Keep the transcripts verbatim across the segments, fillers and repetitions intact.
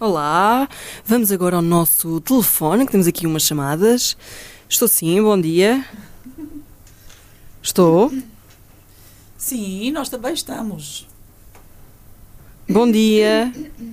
Olá, vamos agora ao nosso telefone, que temos aqui umas chamadas. Estou sim, bom dia. Estou. Sim, nós também estamos. Bom dia.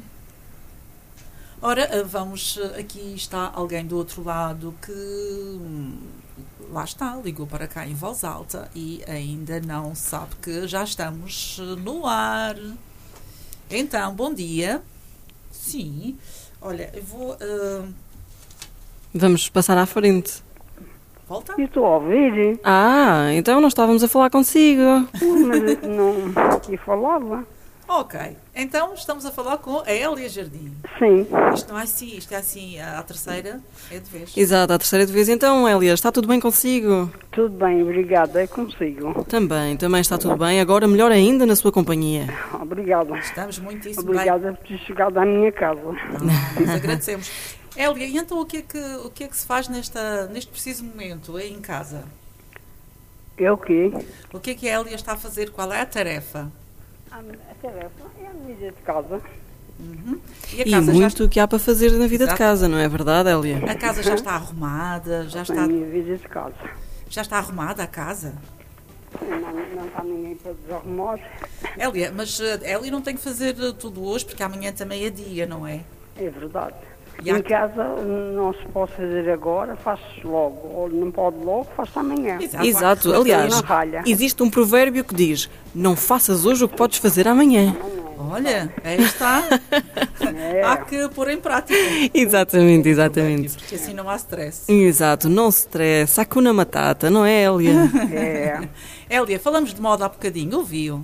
Ora, vamos, aqui está alguém do outro lado que, lá está, ligou para cá em voz alta e ainda não sabe que já estamos no ar. Então, bom dia. Sim, olha, eu vou... Uh... Vamos passar à frente. Volta? Eu estou a ouvir. Ah, então não estávamos a falar consigo. Mas não... E falava. Ok, então estamos a falar com a Hélia Jardim. Sim. Isto não é assim, isto é assim, a terceira é de vez. Exato, a terceira de vez. Então, Hélia, está tudo bem consigo? Tudo bem, obrigada, é consigo. Também, também está tudo bem. Agora, melhor ainda na sua companhia. Obrigada. Estamos muitíssimo Obrigada bem. por ter chegado à minha casa. Ah, nós agradecemos. Hélia, e então o que é que, o que, é que se faz nesta, neste preciso momento aí em casa? É o quê? O que é que a Hélia está a fazer? Qual é a tarefa? A tarefa é a vida de casa. Uhum. E a E casa muito já, que há para fazer na vida Exato. de casa, não é verdade, Hélia? a casa já está arrumada? Já A está, minha vida de casa. já está arrumada a casa? Não, não está ninguém para desarrumar. Hélia, mas a Hélia não tem que fazer eh, tudo hoje porque amanhã também é dia, não é? É verdade. E há Em que- casa não se pode fazer agora, faz logo. Ou não pode logo, faz amanhã. Exato. Exato, Há- aliás, não falha. existe um provérbio que diz: não faças hoje o que podes fazer amanhã. Olha, aí está. É. Há que pôr em prática. Exatamente, exatamente. Porque assim não há stress. Exato, não se estresse, Hakuna Matata, não é, Hélia? É. Hélia, falamos de moda há bocadinho, ouviu?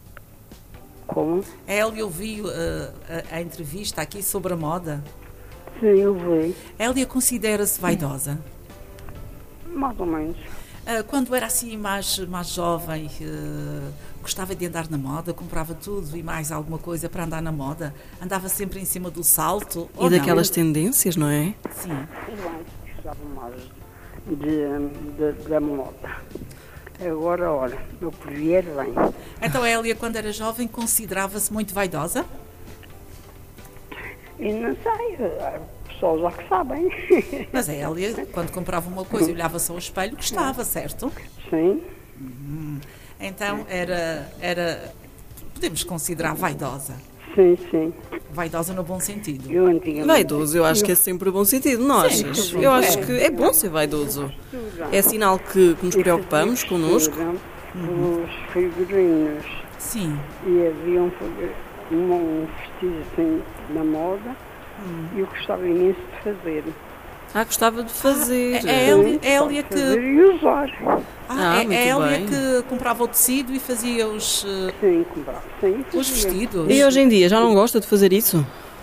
Como? A Hélia ouviu eh, a, a entrevista aqui sobre a moda. Sim, eu vi. A Hélia considera-se vaidosa? Mais ou menos. Ah, quando era assim mais, mais jovem, eh, gostava de andar na moda, comprava tudo e mais alguma coisa para andar na moda? Andava sempre em cima do salto? ou E não? daquelas tendências, não é? Sim. Eu antes gostava mais de, de, da moda. Agora, olha, o que vier vem. Então a Hélia, quando era jovem, considerava-se muito vaidosa? E não sei, pessoas já que sabem. Mas a Hélia, quando comprava uma coisa e olhava-se ao espelho, gostava, certo? Sim, Então era, era, podemos considerar vaidosa. sim, sim. Vaidosa no bom sentido. Eu antigamente... Vaidoso, eu acho que é sempre bom sentido, não achas? sim, Eu é. acho que é bom ser vaidoso. É sinal que, que nos preocupamos connosco. Os figurinos. Sim. E havia um, um, um vestido assim na moda e eu gostava imenso de fazer. Ah, gostava de fazer. É, é Hélia, Sim, é Hélia pode fazer que, e usar. ah, Ah, é, muito é Hélia bem. que comprava o tecido e fazia os, eh, Sim, comprar. Sim, os fazia. vestidos. E hoje em dia já não gosta de fazer isso?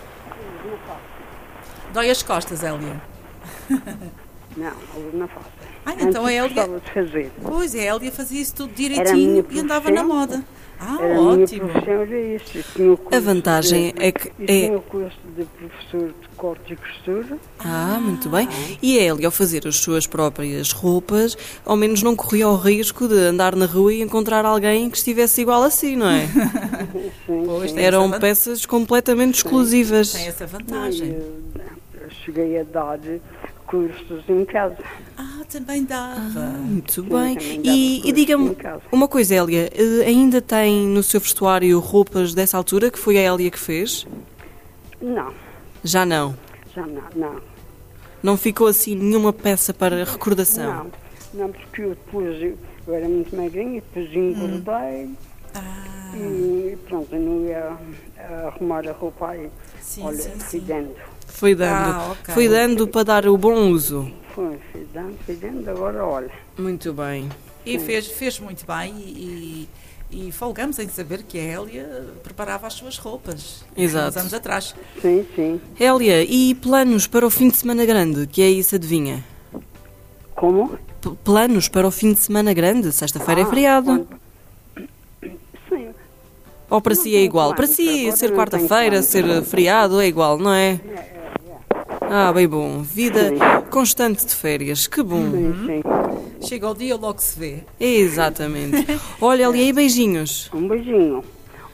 Dói as costas, Hélia. Não, hoje não faço. Ah, então Antes a Hélia... gostava de fazer. Pois, a Hélia fazia isso tudo Era a minha direitinho e andava na profissão. moda. Ah, Era a minha ótimo. profissão, era isso. Eu tinha o curso A vantagem de, é que eu é- tinha o curso de professor de corte e costura. Ah, muito bem. E a Hélia, ao fazer as suas próprias roupas, ao menos não corria o risco de andar na rua e encontrar alguém que estivesse igual a si, não é? Sim, Pois, sim. tem Eram essa van- peças completamente exclusivas. Tem essa Não, vantagem. eu, eu cheguei a dar cursos em casa. Ah, também dava. Muito Sim, bem. também dava E, e cursos diga-me em casa. uma coisa, Hélia, eh, ainda tem no seu vestuário roupas dessa altura que foi a Hélia que fez? Não, Já não. já não, não. Não ficou assim nenhuma peça para recordação? Não, não, porque eu depois, eu, eu era muito magrinha, depois engordei Ah, e pronto, eu não ia ah, arrumar a roupa aí. sim, Olha, sim, fui sim. dando, Foi dando. Ah, ok. Foi dando para dar o bom uso. fui, fui dando, fui dando, agora olha. Muito bem. E fez, fez muito bem e, e, e folgamos em saber que a Hélia preparava as suas roupas. Exato. Uns anos atrás. Sim, sim. Hélia, e planos para o fim de semana grande? Que é isso, adivinha? Como? P- planos para o fim de semana grande? Sexta-feira é Ah, feriado. quando- Sim, Ou para Não si é tenho igual? Para planos, si, agora ser não quarta-feira, tenho ser planos. feriado é igual, não é? Ah, bem bom. Vida Sim. constante de férias. Que bom. sim, sim. Chega o dia, logo se vê. Exatamente. Olha, Hélia, e beijinhos? Um beijinho.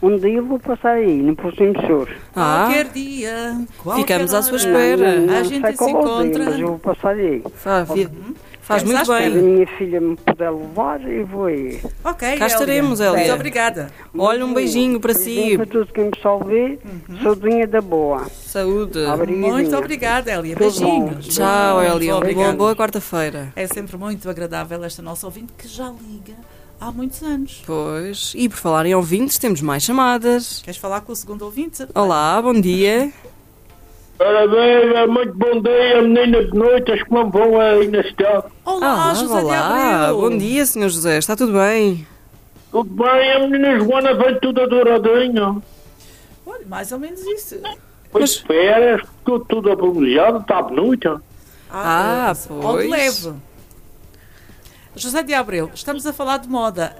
Um dia eu vou passar aí, no próximo Açores. Ah, Qualquer dia, qualquer ficamos à sua hora, espera. Não, não A sei gente se qual é o dia, encontra. mas eu vou passar aí. Faz, faz Ficamos muito à Se a bem. minha filha me puder levar, eu vou aí. Ok, Cá estaremos, Hélia. Muito obrigada. Olha, um beijinho para Beijinho si. para todos quem me salve. Saudinha da boa. Saúde. Obrigadinha. Muito obrigada, Hélia. Tudo bom. Beijinhos. Tchau, Muito Hélia. Boa, obrigada. boa quarta-feira. É sempre muito agradável esta nossa ouvinte que já liga há muitos anos. Pois, e por falar em ouvintes, temos mais chamadas. Queres falar com o segundo ouvinte? Olá, bom dia. Ora bem, muito bom dia, menina de noites, como vão aí na cidade? Olá, Ah, José de olá. Abreu. Bom dia, senhor José. Está tudo bem? Tudo bem, a menina Joana vem tudo adoradinha. Olha, mais ou menos isso. Pois de férias, ficou tudo abrolhado, está bonita. Ah, Ao de pois. leve. José de Abreu, estamos a falar de moda.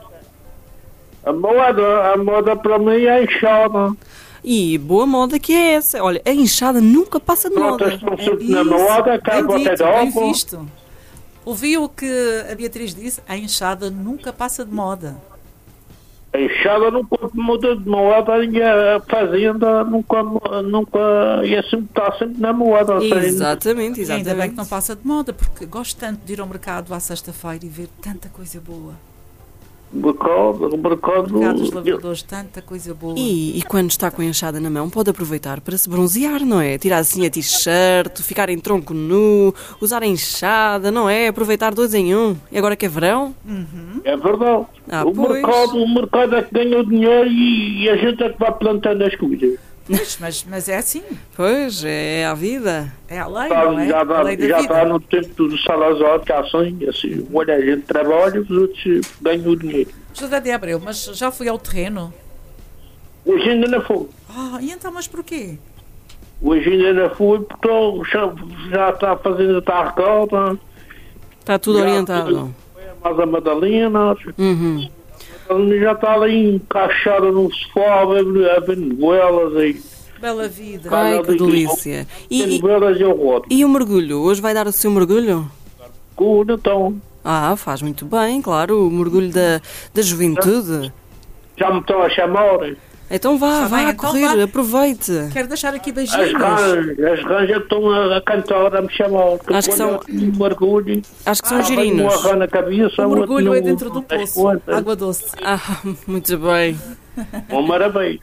A moda, a moda para mim é inchada. E boa moda que é essa. Olha, a inchada nunca passa de Pronto, moda. estão É sempre na isso. moda, cá Bem bota dito, de bem óculos. visto. Ouviu o que a Beatriz disse? A enxada nunca passa de moda. A inchada nunca muda de moda e a fazenda nunca, nunca, e assim está sempre na moda. ou seja, Exatamente, E ainda bem que não exatamente. passa de moda, porque gosto tanto de ir ao mercado à sexta-feira e ver tanta coisa boa. O mercado, o mercado, Mercado dos lavradores, tanta coisa boa. E, e quando está com a enxada na mão, pode aproveitar para se bronzear, não é? Tirar assim a t-shirt, ficar em tronco nu, usar a enxada, não é? Aproveitar dois em um. E agora que é verão? é verdade. Ah, o, pois. mercado, o mercado é que ganha o dinheiro e, e a gente é que vai plantando as coisas. Mas, mas, mas é assim, Pois, é a vida. é a lei, Tá, não é? já A está lei da já vida. tá no tempo do Salazar, que há assim, assim, olha, a gente trabalha, os outros ganham o dinheiro. José de Abreu, mas já fui ao terreno? Hoje ainda não foi. Ah, e então, mas porquê? Hoje ainda não foi, porque tô- já, já está fazendo, está a recorda, Está tudo Já, orientado. mas a Madalena, Uhum. ela já está ali encaixada num sofá, a ver, a ver novelas aí. Bela vida. Ai, Olha, que delícia. Tem E, e, novelas eu rodo. e o mergulho? Hoje vai dar o seu mergulho? Cura, então, Ah, faz muito bem, claro, o mergulho da, da juventude. já me estão a chamar. Então vá, Está vá bem, a então correr, vá. aproveite. Quero deixar aqui As beijinhos. ranjas, as ranjas estão a, a cantar, a me chamar. Acho que são- quando eu mergulho, Acho que são ah, girinos. Um arran na cabeça, O outro mergulho no- é dentro do nas poço. costas. Água doce. Ah, muito bem. Uma maravilha.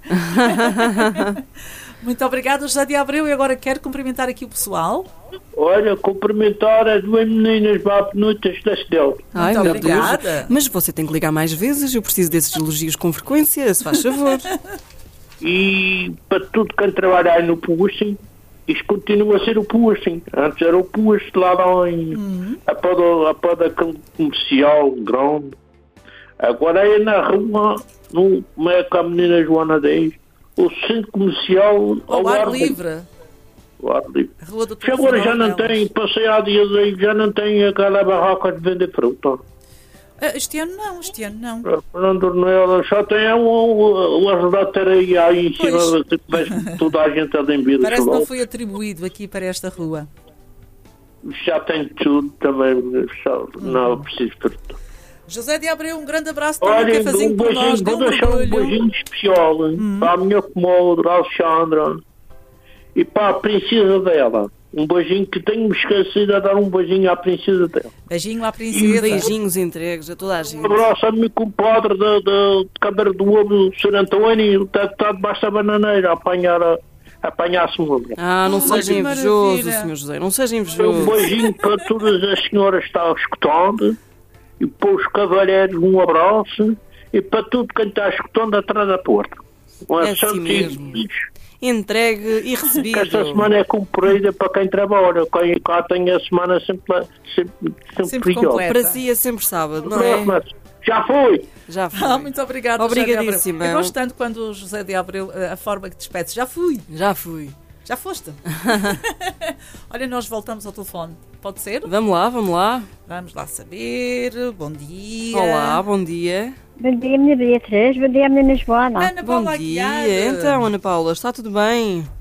Muito obrigada, José de Abreu. E agora quero cumprimentar aqui o pessoal. Olha, cumprimentar as duas meninas bapnutas da cidade. Ai, Muito meu obrigada. Deus. Mas você tem que ligar mais vezes, eu preciso desses elogios com frequência, se faz favor. E para tudo quem trabalha aí no Puxem, isto continua a ser o Puxem. Antes era o Puxem lá, lá em Uhum. a poda, a poda comercial grande. Agora é na rua, no, como é que a menina Joana diz, o centro comercial Ao ar livre. Ao ar livre. A Rua do Já agora já não Telefonema tem, passei há dias aí, já não tem aquela barraca de vender fruta. Ah, Este ano não, este ano não. Fernando Ornella só tem um, um, um arredataria aí em cima, Pois. tipo, vejo toda a gente a limber Parece que não o foi atribuído aqui para esta rua. Já tem tudo também, só, não Uhum. preciso fruta. José de Abreu, um grande abraço para o Olha, cafezinho um por nós. beijinho, Dê vou um deixar um mergulho. beijinho especial hein, Hum. para a minha comadre, a Alexandra, e para a princesa dela. Um beijinho que tenho-me esquecido de dar um beijinho à princesa dela. Beijinho à princesa. Beijinhos entregues a toda a gente. Um abraço a meu compadre de, de, de Câmara do Ovo, Sr. António, está, está debaixo da bananeira a apanhar a, a apanhar a semana. Ah, não Oh, seja que invejoso, maravilha. senhor José, não seja Um invejoso. beijinho para todas as senhoras que estão escutando e para os cavalheiros um abraço e para tudo quem está escutando atrás da porta. Um É assim santo mesmo. isso. Entregue e Que recebido. esta semana é comprida para quem trabalha. Quem cá tem a semana sempre, sempre, sempre, Sempre pior. completa. Para si é sempre sábado, não é? Mas já foi. Já foi. Ah, muito obrigada, José de Abreu. Obrigadíssima. Eu gosto tanto quando o José de Abreu, eh, a forma que despede. Já fui, Já fui. já foste. Olha, nós voltamos ao telefone. Pode ser? Vamos lá, vamos lá. Vamos lá saber. Bom dia. Olá, bom dia. Bom dia, menina Beatriz. Bom dia, menina Joana. Ana Bom Paula dia. Aguiar. Então, Ana Paula, está tudo bem?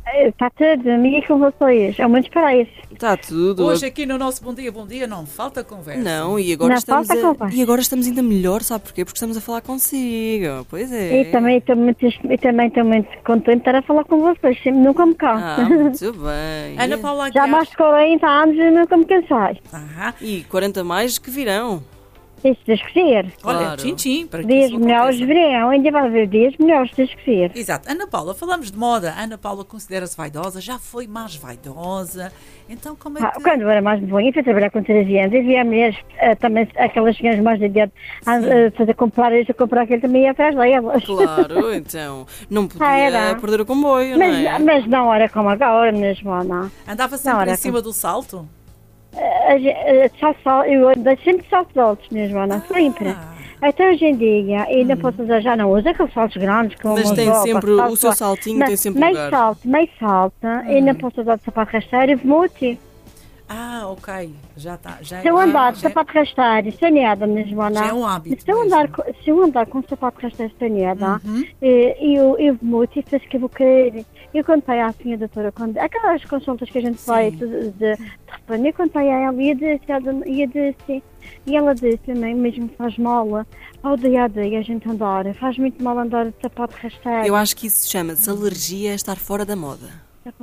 Está tudo, amiga, com vocês. É muito para isso. Está tudo. Hoje aqui no nosso Bom Dia, Bom Dia não falta conversa. Não, e agora, Não estamos falta a... conversa. e agora estamos ainda melhor, sabe porquê? Porque estamos a falar consigo. Pois é. E também estou muito, e também estou muito contente de estar a falar com vocês. Sempre nunca me canso. Ah, muito bem. Ana Paula Já há Aguiar. mais de quarenta anos e nunca me cansei. Aham. E quarenta mais que virão. Se Deus quiser. Olha, Claro. tchim, tchim, para que Dias isso melhores aconteça. virão. Ainda vai haver dias melhores, se Deus quiser. Exato. Ana Paula, falamos de moda. Ana Paula considera-se vaidosa, já foi mais vaidosa. Então, como é Ah, que... quando eu era mais novinha, fui trabalhar com treze anos e via mulheres, ah, também aquelas senhoras mais de idade, a, a fazer comprar isto, a comprar aquilo, também ia atrás delas. Claro, então. Não podia Ah, era. perder o comboio, não Mas, é? mas não era como agora mesmo, não. Andava Não, sempre era em cima do salto? A, a, salto, salto, eu andei sempre de saltos altos mesmo, não, sempre. Ah. Até hoje em dia, ainda posso usar, já não uso aqueles saltos grandes. Com Mas uma tem roupa, sempre o salto seu lá. saltinho, Mas tem sempre meio lugar. salto, meio salto, ainda posso usar de sapato rasteiro e vermute. Ah, ok. Já está. Já, Se eu andar de já, sapato rasteiro sem nada mesmo, não. já é um hábito. Se eu, mesmo. andar, co- se eu andar com sapato rasteiro sem nada, Uhum. eh, eu, eu vermute e penso que eu vou querer. Eu contei à senhora doutora, quando, aquelas consultas que a gente Sim. vai de, de, de repente, eu contei a ela e eu disse, ela, e eu disse, e ela disse também, mesmo faz mal ao dia a dia a gente andar, faz muito mal andar de sapato rasteiro. Eu acho que isso chama-se alergia a estar fora da moda.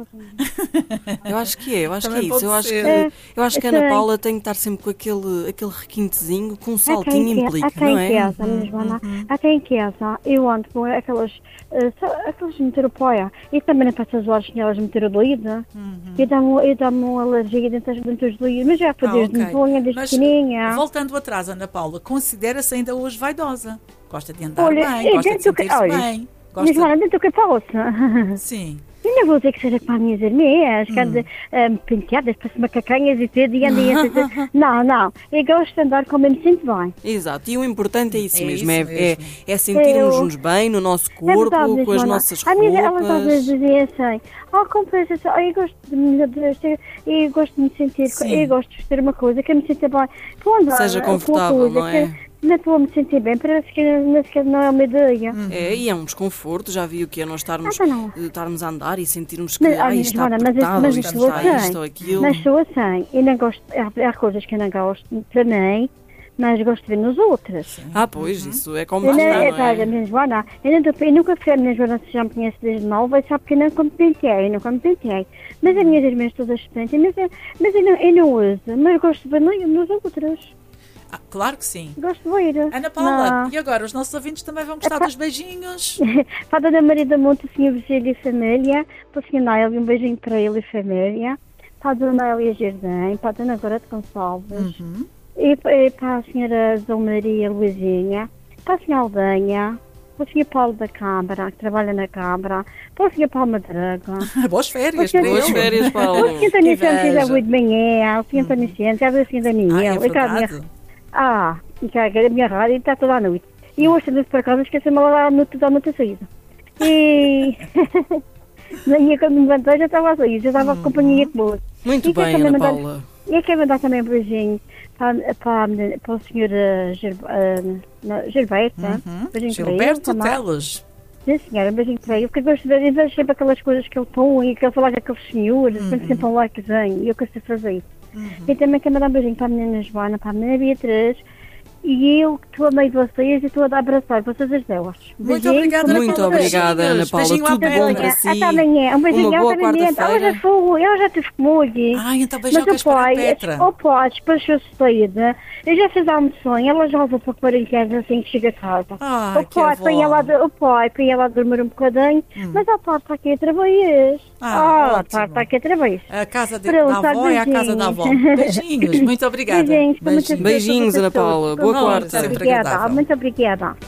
Eu acho que é, eu acho Também que é isso. pode Eu acho ser. que, É, eu acho que a eu Ana sei. Paula tem que estar sempre com aquele, aquele requintezinho, com um Até saltinho em, implica, até não em é? casa mesmo, não? Até em casa eu ando com aquelas, uh, só- aquelas meteropoia e também não faço as horas que elas meterodoída e dá-me eu dá-me uma alergia dentro, das- dentro dos doídos, mas já foi Ah, desde ok. medonha, desde Mas, pequeninha. voltando atrás, Ana Paula, considera-se ainda hoje vaidosa. Gosta de andar Olha, bem, eu gosta de dentro que- sentir-se olha, bem. Mas Gosta... olha, dentro que eu posso. Sim. Eu não vou dizer que seja para as minhas irmãs, que Hum. ande um, penteadas, para macacanhas e tudo, e andem a dizer, não, não, eu gosto de andar como eu me sinto bem. Exato, e o importante é isso É mesmo, isso é, mesmo. é, é sentirmos-nos Eu- bem no nosso É verdade, corpo, com as Joana. nossas A minha, elas às vezes roupas. dizem assim, oh, compensa, oh, eu gosto de me de, eu gosto de me sentir, Sim. eu gosto de vestir uma coisa que eu me sinta bem. Vou andar Seja com uma confortável, coisa não é? que não estou a me sentir bem, parece que nem sequer não é uma ideia. É, e é um desconforto, já vi o que é nós estarmos, Ah, não. eh, estarmos a andar e sentirmos que Mas, ai, olha, está Joana, mas, apertado, mas isto sou está assim, isto ou aquilo. mas sou assim, eu não gosto, há, há coisas que eu não gosto para mim, mas gosto de ver nos outros. Ah, pois, isso é como Eu, não, está, é, não olha, é? minha Joana, eu, não, tô- eu nunca fui a minha Joana, se já me conhece desde nova, sabe que eu não como penteei, eu não como penteei. Mas as minhas irmãs todas penteam, mas, eu- mas eu, não, eu não uso, mas gosto de ver no- nos outros. Ah, claro que sim. Gosto de ver. Ana Paula, Não. e agora? Os nossos ouvintes também vão gostar Epá. dos beijinhos. Para a Dona Maria da Monte, o senhor Virgílio e família, para o senhor Nail, um beijinho para ele e família, para a Dona Elia Jardim, para a Dona Gorete Gonçalves, Uhum. e, e para a senhora Dona Maria Luizinha, para a senhora Aldanha, para o senhor Paulo da Câmara, que trabalha na Câmara, para o senhor Paulo Madraga, Boas férias Boas para Boas ele. férias, Paulo. o senhor António Santos inveja. já foi de manhã, o senhor António Santos, já o senhor Daniel, Ah, é e cá a minha- verdade. ah, e cá a minha rádio está toda a noite. E hoje, também por acaso, esqueci-me lá no toda a noite a saída. E manhã, quando me levantei, já estava a sair, já estava a companhia boa. Muito E quer bem, também Ana mandar- Paula. E eu quero mandar também um beijinho para, para, para o senhor uh, Ger, uh, não, Gilberto. Uhum. Beijinho para ele Gilberto também. Teles. Sim, senhora, um beijinho para ele. Porque eu gosto de ver, eu vejo sempre aquelas coisas que ele põe e que ele fala com aqueles senhores, Uhum. sempre sempre um likezinho. E eu quero fazer isso. E também quero mandar um beijinho para a menina Joana, para a menina Beatriz. E eu que estou a meio de vocês e estou a dar abraçar vocês as duas. Muito Beijinho, obrigada, com Ana Muito Paula. obrigada, Beijinhos. Ana Paula. Beijinho à Tudo bom Pedro. para si. Até amanhã. Um beijinho Uma boa até amanhã. Ela quarta-feira. já foi, ela já teve comigo. Ai, então Mas beijocas o para a pai, Petra. o pai despachou-se saída. Eu já fiz a almoção, ela já levou para pôr em casa assim que chega a casa. Ai, o que pai avó. põe ela, o pai põe ela a dormir um bocadinho, mas a parte está aqui outra vez. Ah, a ótimo. parte está aqui outra vez. A casa de, Pronto, da avó é a casa da avó. Beijinhos, muito obrigada. Beijinhos, com muita Beijinhos, Ana Paula. Boa Não, quarta. sempre Obrigada, agradável. muito obrigada.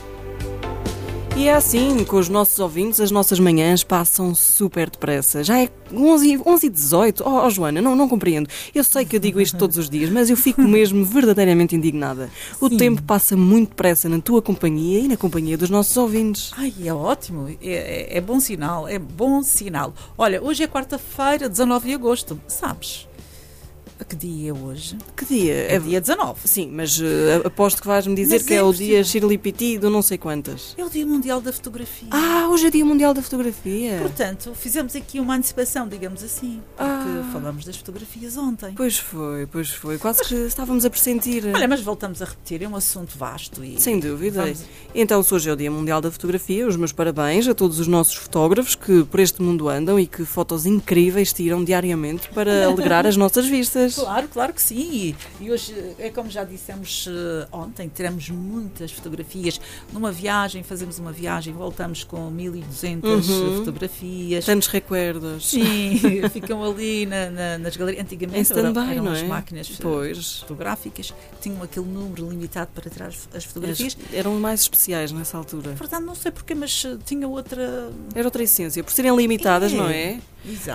E é assim, com os nossos ouvintes, as nossas manhãs passam super depressa. Já é onze e dezoito. Oh, oh, Joana, não, não compreendo. Eu sei que eu digo isto todos os dias, mas eu fico mesmo verdadeiramente indignada. O tempo passa muito depressa na tua companhia e na companhia dos nossos ouvintes. Ai, é ótimo, é, é- é bom sinal, é bom sinal. Olha, hoje é quarta-feira, dezanove de agosto, sabes? A que dia é hoje? Que dia? É dia dezanove. Sim, mas uh, aposto que vais-me dizer Mas que é, é o impossível. dia Shirley-Piti do não sei quantas. É o Dia Mundial da Fotografia. Ah, hoje é Dia Mundial da Fotografia. Portanto, fizemos aqui uma antecipação, digamos assim, porque Ah. falamos das fotografias ontem. Pois foi, pois foi. Quase que estávamos a pressentir. Olha, mas voltamos a repetir, é um assunto vasto e... Sem dúvida. Vamos- Então, se hoje é o Dia Mundial da Fotografia, os meus parabéns a todos os nossos fotógrafos que por este mundo andam e que fotos incríveis tiram diariamente para alegrar as nossas vistas. Claro, claro que sim. E, e hoje, é como já dissemos eh, ontem, tiramos muitas fotografias. Numa viagem, fazemos uma viagem, voltamos com mil e duzentas Uhum. fotografias. Tantos recuerdos. Sim, ficam ali na, na- nas galerias. Em Antigamente eram, stand-by, eram não as é? máquinas Pois. fotográficas, tinham aquele número limitado para tirar as- as fotografias. As- Eram mais especiais nessa altura. Portanto, não sei porquê, mas eh, tinha outra... Era outra essência. Por serem limitadas, É. não é? Exato.